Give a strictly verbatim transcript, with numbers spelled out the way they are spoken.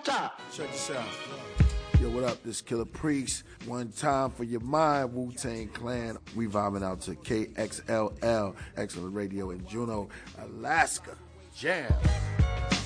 Stop. Check this out. Yo, what up? This Killer Priest. One time for your mind, Wu-Tang Clan. We vibing out to K X L L, Excellent Radio in Juneau, Alaska. Jam.